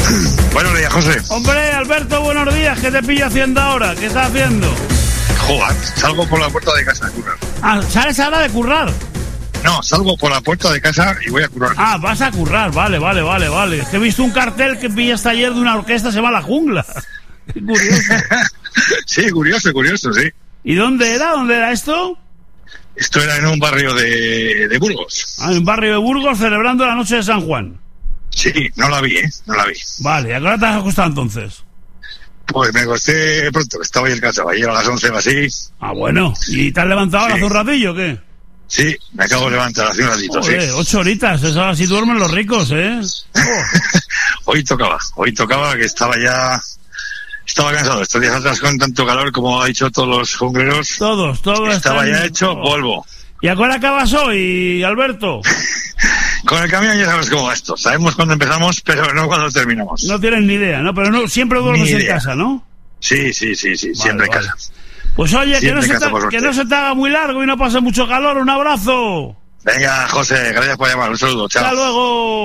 Buenos días, José. Hombre, Alberto, buenos días. ¿Qué te pilla haciendo ahora? ¿Qué estás haciendo? Joder, salgo por la puerta de casa a currar. Ah, ¿sales ahora de currar? No, salgo por la puerta de casa y voy a currar. Ah, vas a currar, vale. Es que he visto un cartel que pillaste ayer de una orquesta, se llama La Jungla. Qué curioso. Sí, curioso, sí. ¿Y dónde era? ¿Dónde era esto? Esto era en un barrio de Burgos. Ah, en un barrio de Burgos, celebrando la noche de San Juan. Sí, no la vi. Vale, ¿y a qué hora te has acostado entonces? Pues me acosté pronto, estaba ahí en casa, ayer a las 11 o así. Ah, bueno. ¿Y te has levantado ahora hace un ratillo o qué? Sí, me acabo de levantar hace un ratito, Joder, sí. 8 horitas, eso así duermen los ricos, ¿eh? Hoy tocaba que estaba cansado. Estos días atrás con tanto calor, como ha dicho todos los jungleros. Todos estaba están... ya hecho polvo. ¿Y a qué hora acabas hoy, Alberto? Con el camión ya sabes cómo va esto. Sabemos cuándo empezamos, pero no cuándo terminamos. No tienes ni idea, ¿no? Pero no, siempre duermes en casa, ¿no? Sí, siempre en casa. Pues oye, que no se te haga muy largo y no pase mucho calor. Un abrazo. Venga, José, gracias por llamar. Un saludo. Chao. Hasta luego.